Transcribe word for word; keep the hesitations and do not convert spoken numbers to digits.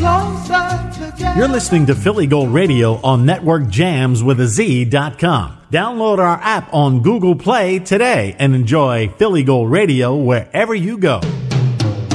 closer together. You're listening to Philly Gold Radio on Network Jams with a Z dot com. Download our app on Google Play today and enjoy Philly Gold Radio wherever you go.